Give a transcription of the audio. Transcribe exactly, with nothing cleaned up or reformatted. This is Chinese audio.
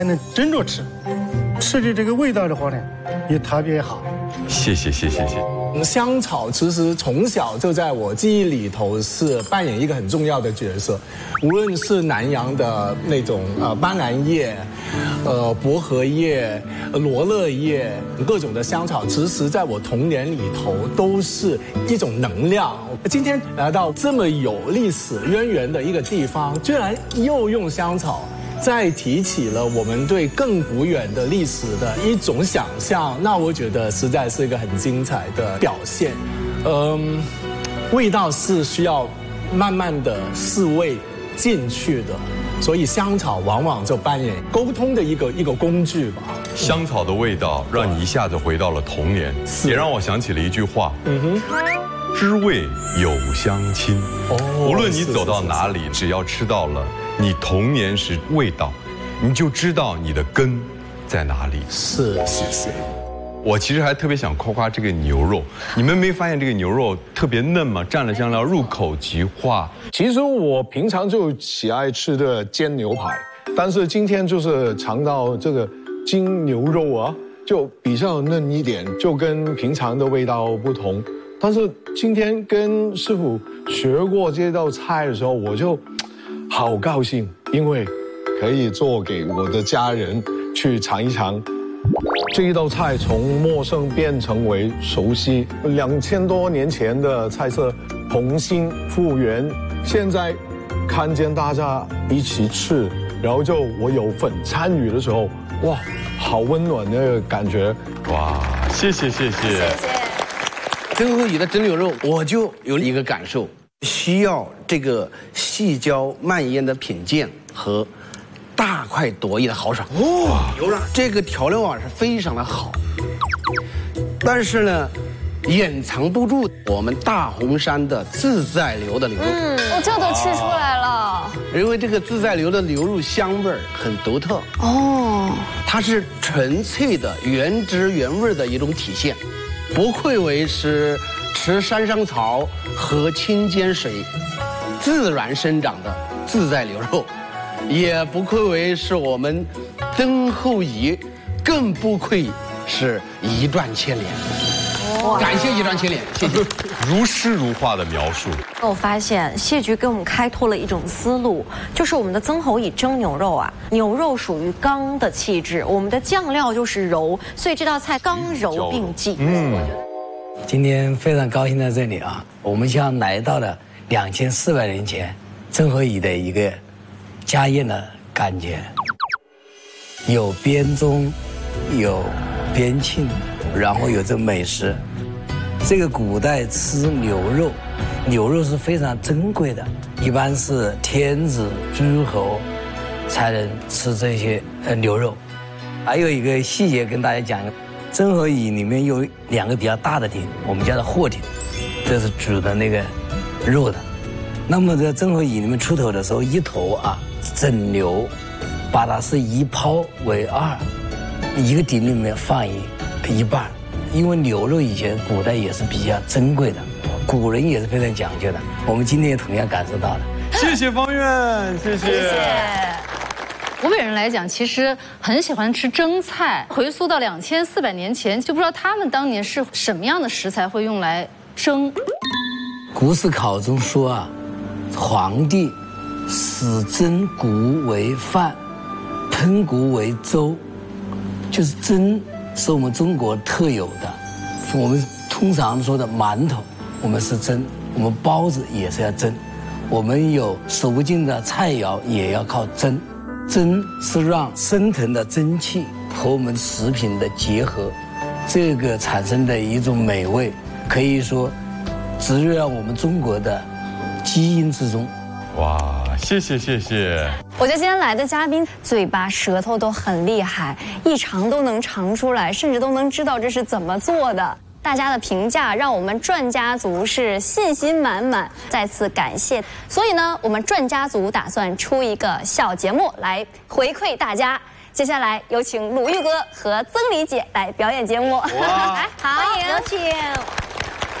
能蒸着吃，吃的这个味道的话呢，也特别好。 谢谢谢谢谢谢。 香草其实从小就在我记忆里头是扮演一个很重要的角色，无论是南洋的那种呃斑斓叶、呃薄荷叶、罗勒叶，各种的香草，其实在我童年里头都是一种能量。今天来到这么有历史渊源的一个地方，居然又用香草再提起了我们对更古远的历史的一种想象，那我觉得实在是一个很精彩的表现。嗯，味道是需要慢慢的试味进去的，所以香草往往就扮演沟通的一个一个工具吧。 香草的味道让你一下子回到了童年，也让我想起了一句话。嗯哼。知味有相亲，哦，无论你走到哪里，只要吃到了你童年时味道，你就知道你的根在哪里。 是是是。 我其实还特别想夸夸这个牛肉，你们没发现这个牛肉特别嫩吗？蘸了香料，入口即化。 其实我平常就喜爱吃的煎牛排，但是今天就是尝到这个金牛肉啊，就比较嫩一点，就跟平常的味道不同。但是今天跟师傅学过这道菜的时候，我就好高兴，因为可以做给我的家人去尝一尝。这一道菜从陌生变成为熟悉，两千多年前的菜色重新复原，现在看见大家一起吃，然后就我有份参与的时候，哇，好温暖的感觉。 哇，谢谢谢谢。谢谢。 曾侯乙的蒸牛肉，我就有一个感受，需要这个细嚼慢咽的品鉴和大快朵颐的豪爽。哦，有了，这个调料啊是非常的好，但是呢，掩藏不住我们大红山的自在流的牛肉。 嗯，我这都吃出来了。 因为这个自在流的牛肉香味儿很独特。哦，它是纯粹的原汁原味的一种体现。不愧为是吃山上草、喝清涧水、自然生长的自在牛肉，也不愧为是我们曾侯乙，更不愧是一段牵连。感谢一段牵连，谢谢。 如诗如画的描述。 我发现谢局给我们开拓了一种思路，就是我们的曾侯乙蒸牛肉啊，牛肉属于刚的气质，我们的酱料就是柔，所以这道菜刚柔并济。嗯， 今天非常高兴在这里啊，我们像来到了两千四百年前曾侯乙的一个家宴的感觉，有编钟，有编磬，然后有这美食。这个古代吃牛肉，牛肉是非常珍贵的，一般是天子诸侯才能吃这些呃牛肉。还有一个细节跟大家讲，曾侯乙里面有两个比较大的鼎，我们叫做霍鼎，这是煮的那个肉的。那么在曾侯乙里面出头的时候，一头啊整牛，把它是一抛为二，一个鼎里面放一一半。因为牛肉以前古代也是比较珍贵的，古人也是非常讲究的，我们今天也同样感受到了。 谢谢方院，谢谢。谢谢。 湖北人来讲，其实很喜欢吃蒸菜。回溯到两千四百年前，就不知道他们当年是什么样的食材会用来蒸。 古史考中说啊，皇帝使蒸谷为饭，烹谷为粥，就是蒸。是我们中国特有的，我们通常说的馒头，我们是蒸；我们包子也是要蒸；我们有熟尽的菜肴也要靠蒸。蒸是让升腾的蒸汽和我们食品的结合，这个产生的一种美味，可以说植入了我们中国的基因之中。 哇，谢谢谢谢。 我觉得今天来的嘉宾嘴巴舌头都很厉害，一尝都能尝出来，甚至都能知道这是怎么做的。大家的评价让我们转家族是信心满满，再次感谢。所以呢，我们转家族打算出一个小节目来回馈大家。接下来有请鲁豫哥和曾黎姐来表演节目。来，好，有请。